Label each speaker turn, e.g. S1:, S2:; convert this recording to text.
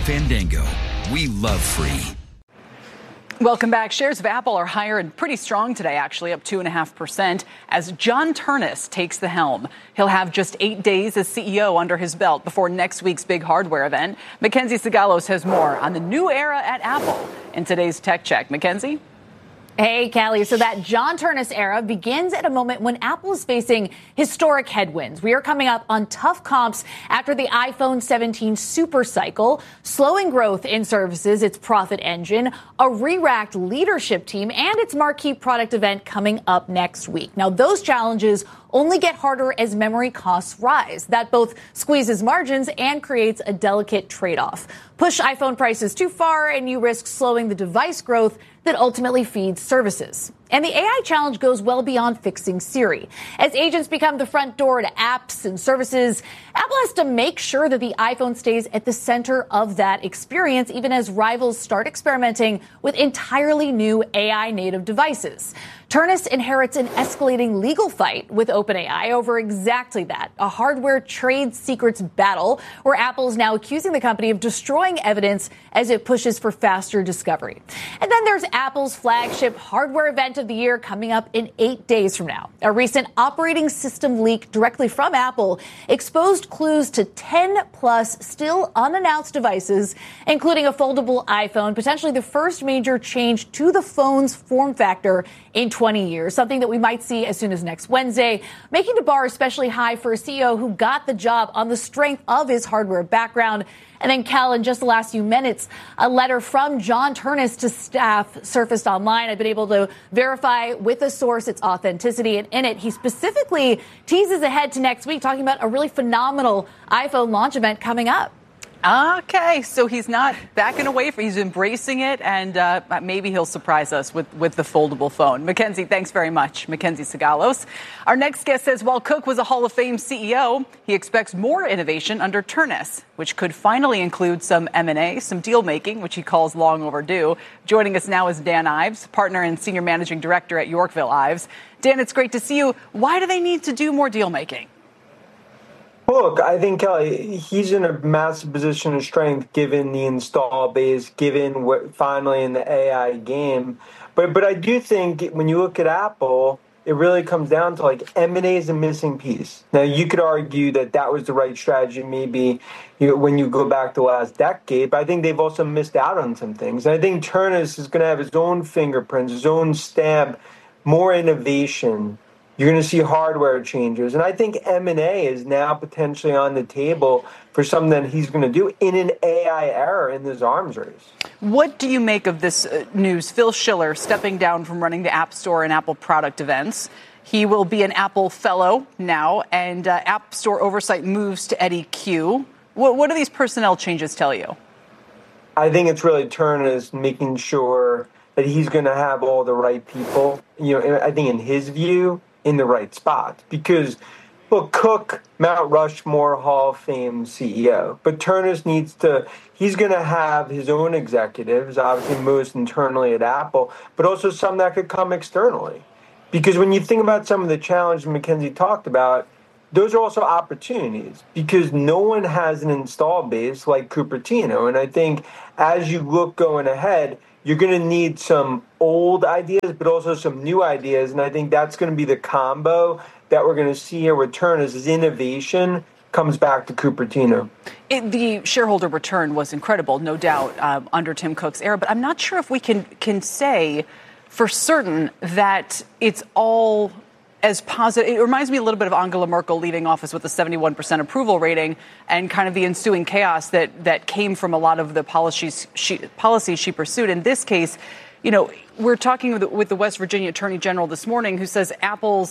S1: Fandango. We love free.
S2: Welcome back. Shares of Apple are higher and pretty strong today, actually, up 2.5%, as John Ternus takes the helm. He'll have just 8 days as CEO under his belt before next week's big hardware event. Mackenzie Sigalos has more on the new era at Apple in today's Tech Check. Mackenzie?
S3: Hey, Callie. So that John Ternus era begins at a moment when Apple is facing historic headwinds. We are coming up on tough comps after the iPhone 17 super cycle, slowing growth in services, its profit engine, a re-racked leadership team, and its marquee product event coming up next week. Now, those challenges only get harder as memory costs rise. That both squeezes margins and creates a delicate trade-off. Push iPhone prices too far and you risk slowing the device growth that ultimately feeds services. And the AI challenge goes well beyond fixing Siri. As agents become the front door to apps and services, Apple has to make sure that the iPhone stays at the center of that experience, even as rivals start experimenting with entirely new AI-native devices. Ternus inherits an escalating legal fight with OpenAI over exactly that, a hardware trade secrets battle where Apple is now accusing the company of destroying evidence as it pushes for faster discovery. And then there's Apple's flagship hardware event of the year coming up in 8 days from now. A recent operating system leak directly from Apple exposed clues to 10 plus still unannounced devices, including a foldable iPhone, potentially the first major change to the phone's form factor in 20 years, something that we might see as soon as next Wednesday, making the bar especially high for a CEO who got the job on the strength of his hardware background. And then, Cal, in just the last few minutes, a letter from John Ternus to staff surfaced online. I've been able to verify with a source its authenticity. And in it, he specifically teases ahead to next week, talking about a really phenomenal iPhone launch event coming up.
S2: Okay, so he's not backing away from he's embracing it, and maybe he'll surprise us with the foldable phone. Mackenzie, thanks very much. Mackenzie Sigalos. Our next guest says while Cook was a Hall of Fame CEO, he expects more innovation under Ternus, which could finally include some M&A, some deal making, which he calls long overdue. Joining us now is Dan Ives, partner and senior managing director at Yorkville Ives. Dan, it's great to see you. Why do they need to do more deal making?
S4: Look, I think, Kelly, he's in a massive position of strength given the install base, given what finally in the AI game. But I do think when you look at Apple, it really comes down to like M&A is a missing piece. Now, you could argue that was the right strategy maybe when you go back to the last decade, but I think they've also missed out on some things. And I think Ternus is going to have his own fingerprints, his own stamp, more innovation. You're going to see hardware changes. And I think M&A is now potentially on the table for something that he's going to do in an AI era in this arms race.
S2: What do you make of this news? Phil Schiller stepping down from running the App Store and Apple product events. He will be an Apple fellow now, and App Store oversight moves to Eddie Q. What do these personnel changes tell you?
S4: I think it's really Ternus making sure that he's going to have all the right people, I think in his view, in the right spot. Because, look, Cook, Mount Rushmore Hall of Fame CEO. But Ternus he's going to have his own executives, obviously most internally at Apple, but also some that could come externally. Because when you think about some of the challenges Mackenzie talked about, those are also opportunities because no one has an install base like Cupertino. And I think as you look going ahead, you're going to need some old ideas, but also some new ideas. And I think that's going to be the combo that we're going to see here with Ternus as innovation comes back to Cupertino.
S2: The shareholder return was incredible, no doubt, under Tim Cook's era. But I'm not sure if we can say for certain that it's all as positive. It reminds me a little bit of Angela Merkel leaving office with a 71% approval rating and kind of the ensuing chaos that came from a lot of the policies she pursued. In this case, we're talking with the West Virginia Attorney General this morning who says Apple's